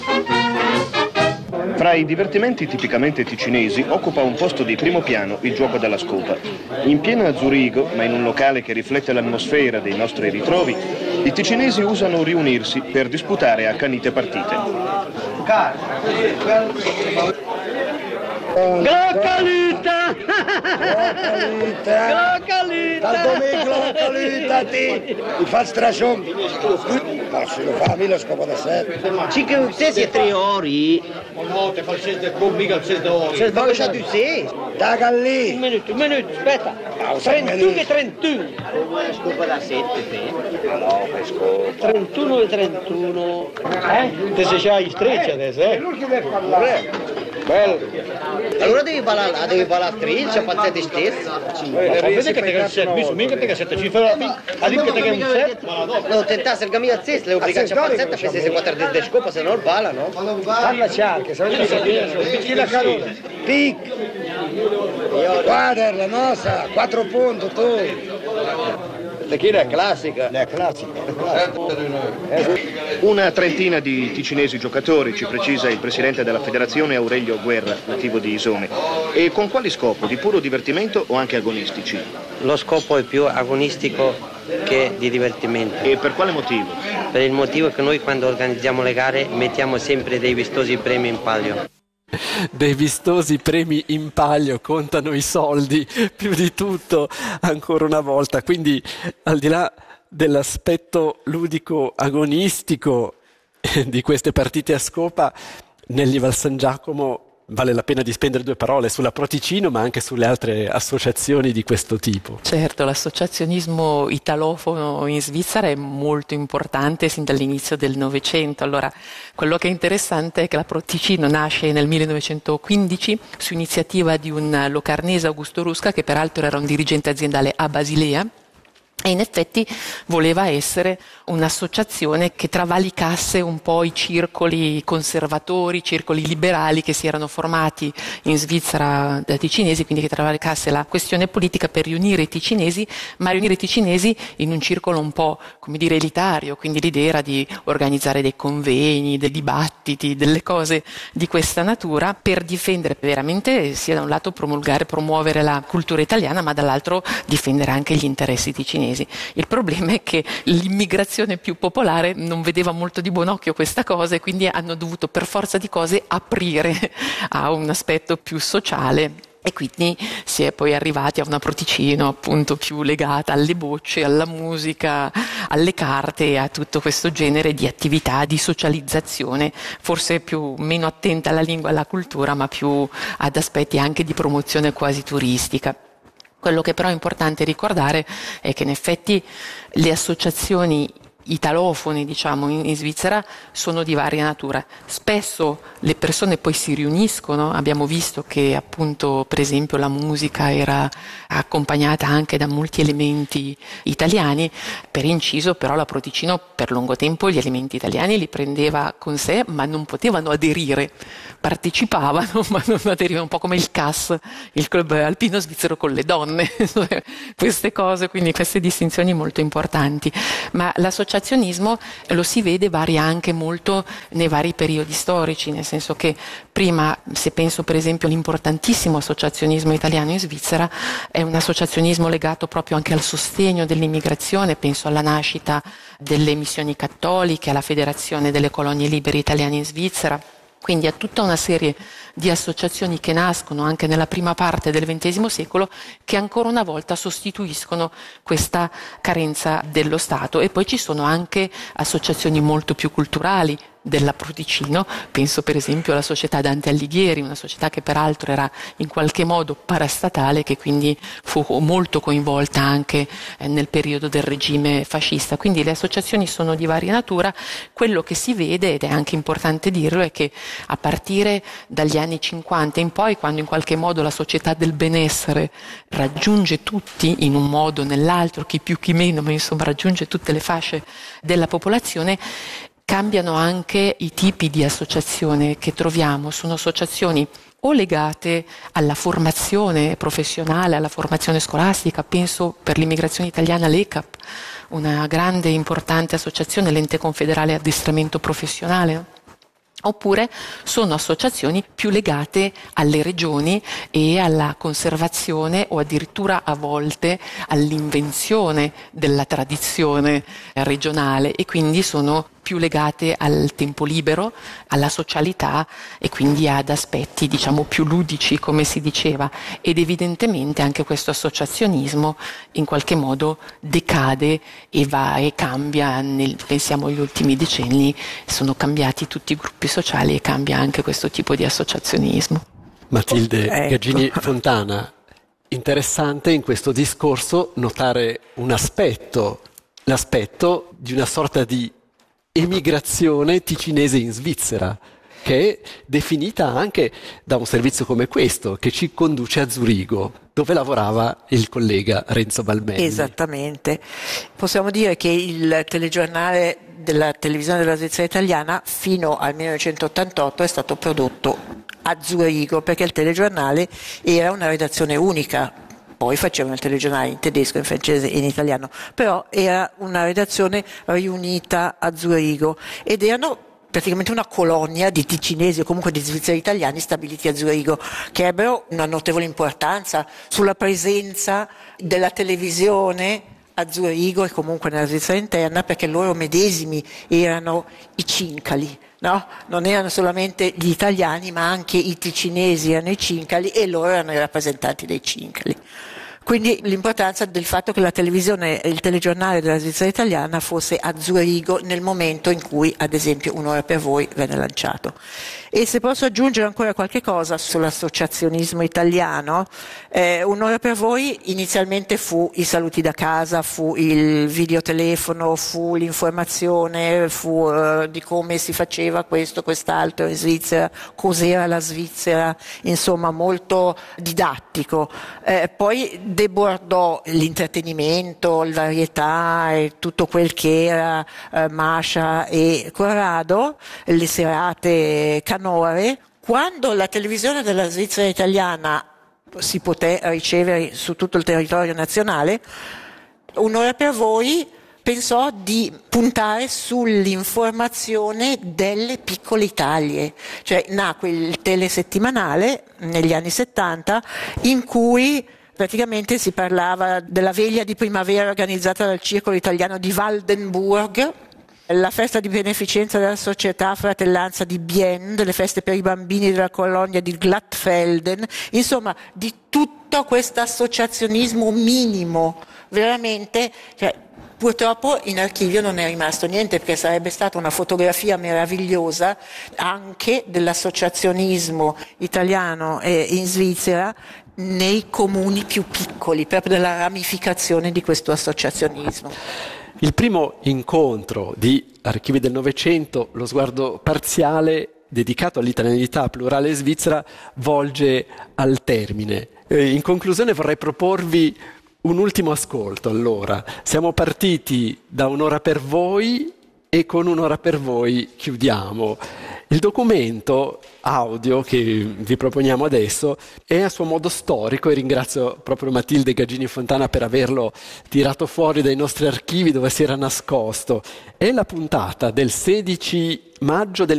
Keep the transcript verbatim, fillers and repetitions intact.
Fra i divertimenti tipicamente ticinesi occupa un posto di primo piano il gioco della scopa. In piena Zurigo, ma in un locale che riflette l'atmosfera dei nostri ritrovi, i ticinesi usano riunirsi per disputare accanite partite. Glocalita! Glocalita! Dal domingo glocalita ti! Mi fa strascion! Ma se lo fa a me lo scopo da sé. Ci che se siete tre ori? No, te fa il sette, mica il sette ore. Se sbaglio c'ha due sei. Taga lì! Un minuto, un minuto, aspetta. trentuno e trentuno. Una scopa da sette, te. No, che scopo. trentuno e trentuno. Eh? Te sei già in streccia adesso, eh? Bello. Allora devi ballare là, devi ballare striscia, pazzette stessa. Vedi che te che sette, mi mica te che sette, ci fa a dire che te che un sette. No, tentasse il gamino a zesta, le obbligazioni a pazzetta, per se si può tardare di scopa, se no il balla, no? Parla ciarca, se non si picchi la carota. Pic! Guarda la nostra, quattro punti tu. Tequila è classica. È classica. Una trentina di ticinesi giocatori, ci precisa il presidente della federazione Aurelio Guerra, nativo di Isone. E con quali scopo? Di puro divertimento o anche agonistici? Lo scopo è più agonistico che di divertimento. E per quale motivo? Per il motivo che noi quando organizziamo le gare mettiamo sempre dei vistosi premi in palio. Dei vistosi premi in palio, contano i soldi più di tutto ancora una volta, quindi al di là dell'aspetto ludico agonistico di queste partite a scopa, negli Val San Giacomo vale la pena di spendere due parole sulla Pro Ticino ma anche sulle altre associazioni di questo tipo. Certo, l'associazionismo italofono in Svizzera è molto importante sin dall'inizio del Novecento. Allora, quello che è interessante è che la Pro Ticino nasce nel millenovecentoquindici su iniziativa di un locarnese, Augusto Rusca, che peraltro era un dirigente aziendale a Basilea. E in effetti voleva essere un'associazione che travalicasse un po' i circoli conservatori, i circoli liberali che si erano formati in Svizzera da ticinesi, quindi che travalicasse la questione politica per riunire i ticinesi, ma riunire i ticinesi in un circolo un po', come dire, elitario, quindi l'idea era di organizzare dei convegni, dei dibattiti, delle cose di questa natura per difendere veramente, sia da un lato promulgare, promuovere la cultura italiana, ma dall'altro difendere anche gli interessi ticinesi. Il problema è che l'immigrazione più popolare non vedeva molto di buon occhio questa cosa e quindi hanno dovuto per forza di cose aprire a un aspetto più sociale. E quindi si è poi arrivati a una Pro Ticino appunto più legata alle bocce, alla musica, alle carte e a tutto questo genere di attività di socializzazione, forse più meno attenta alla lingua e alla cultura, ma più ad aspetti anche di promozione quasi turistica. Quello che però è importante ricordare è che in effetti le associazioni italofoni, diciamo, in, in Svizzera sono di varia natura. Spesso le persone poi si riuniscono, abbiamo visto che appunto per esempio la musica era accompagnata anche da molti elementi italiani, per inciso però la Pro Ticino per lungo tempo gli elementi italiani li prendeva con sé ma non potevano aderire, partecipavano ma non aderivano, un po' come il C A S, il club alpino svizzero con le donne, queste cose, quindi queste distinzioni molto importanti. Ma l'associazionismo lo si vede varia anche molto nei vari periodi storici, nel senso che prima, se penso per esempio all'importantissimo associazionismo italiano in Svizzera, è un associazionismo legato proprio anche al sostegno dell'immigrazione, penso alla nascita delle missioni cattoliche, alla Federazione delle Colonie Libere Italiane in Svizzera, quindi a tutta una serie di associazioni che nascono anche nella prima parte del ventesimo secolo che ancora una volta sostituiscono questa carenza dello Stato. E poi ci sono anche associazioni molto più culturali della Pro Ticino, penso per esempio alla Società Dante Alighieri, una società che peraltro era in qualche modo parastatale, che quindi fu molto coinvolta anche eh, nel periodo del regime fascista. Quindi le associazioni sono di varia natura. Quello che si vede, ed è anche importante dirlo, è che a partire dagli anni cinquanta in poi, quando in qualche modo la società del benessere raggiunge tutti in un modo o nell'altro, chi più chi meno, ma insomma raggiunge tutte le fasce della popolazione, cambiano anche i tipi di associazione che troviamo. Sono associazioni o legate alla formazione professionale, alla formazione scolastica, penso per l'immigrazione italiana l'E C A P, una grande e importante associazione, l'Ente Confederale Addestramento Professionale, Oppure sono associazioni più legate alle regioni e alla conservazione o addirittura a volte all'invenzione della tradizione regionale, e quindi sono più legate al tempo libero, alla socialità e quindi ad aspetti, diciamo, più ludici, come si diceva. Ed evidentemente anche questo associazionismo in qualche modo decade e va e cambia. Nel, pensiamo agli ultimi decenni, sono cambiati tutti i gruppi sociali e cambia anche questo tipo di associazionismo. Matilde Ecco. Gaggini Fontana, interessante in questo discorso notare un aspetto, l'aspetto di una sorta di emigrazione ticinese in Svizzera, che è definita anche da un servizio come questo, che ci conduce a Zurigo, dove lavorava il collega Renzo Balmelli. Esattamente. Possiamo dire che il telegiornale della televisione della Svizzera italiana fino al millenovecentottantotto è stato prodotto a Zurigo, perché il telegiornale era una redazione unica. Poi facevano il telegiornale in tedesco, in francese e in italiano, però era una redazione riunita a Zurigo ed erano praticamente una colonia di ticinesi o comunque di svizzeri italiani stabiliti a Zurigo, che ebbero una notevole importanza sulla presenza della televisione a Zurigo e comunque nella Svizzera interna, perché loro medesimi erano i cincali. No? Non erano solamente gli italiani, ma anche i ticinesi erano i cincali e loro erano i rappresentanti dei cincali. Quindi l'importanza del fatto che la televisione e il telegiornale della Svizzera italiana fosse a Zurigo nel momento in cui, ad esempio, Un'ora per voi venne lanciato. E se posso aggiungere ancora qualche cosa sull'associazionismo italiano, eh, Un'ora per voi inizialmente fu i saluti da casa, fu il videotelefono, fu l'informazione, fu eh, di come si faceva questo, quest'altro in Svizzera, cos'era la Svizzera, insomma molto didattico. Eh, poi debordò l'intrattenimento, il varietà e tutto quel che era eh, Mascia e Corrado, le serate canore. Quando la televisione della Svizzera italiana si poté ricevere su tutto il territorio nazionale, Un'ora per voi pensò di puntare sull'informazione delle piccole Italie, cioè nacque il telesettimanale negli anni settanta in cui praticamente si parlava della veglia di primavera organizzata dal Circolo Italiano di Waldenburg, la festa di beneficenza della Società Fratellanza di Bienne, delle feste per i bambini della colonia di Glattfelden, insomma di tutto questo associazionismo minimo, veramente, cioè, purtroppo in archivio non è rimasto niente, perché sarebbe stata una fotografia meravigliosa anche dell'associazionismo italiano e in Svizzera nei comuni più piccoli, proprio della ramificazione di questo associazionismo. Il primo incontro di Archivi del Novecento, lo sguardo parziale dedicato all'italianità plurale svizzera, volge al termine. Eh, in conclusione vorrei proporvi un ultimo ascolto. Allora, siamo partiti da Un'ora per voi e con Un'ora per voi chiudiamo. Il documento audio che vi proponiamo adesso è a suo modo storico e ringrazio proprio Matilde Gaggini Fontana per averlo tirato fuori dai nostri archivi dove si era nascosto. È la puntata del sedici maggio del